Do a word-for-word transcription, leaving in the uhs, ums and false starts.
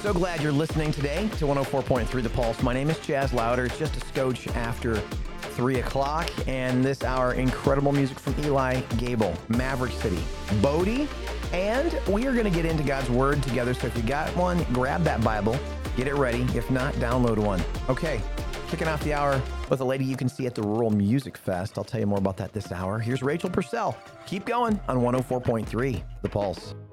So glad you're listening today to one oh four point three The Pulse. My name is Chaz Louder. It's just a scotch after three o'clock, and this hour, incredible music from Eli Gable, Maverick City, Bodie, and we are going to get into God's Word together. So if you got one, grab that Bible, get it ready. If not, download one. Okay, kicking off the hour with a lady you can see at the Rural Music Fest. I'll tell you more about that this hour. Here's Rachel Purcell. Keep going on one oh four point three The Pulse.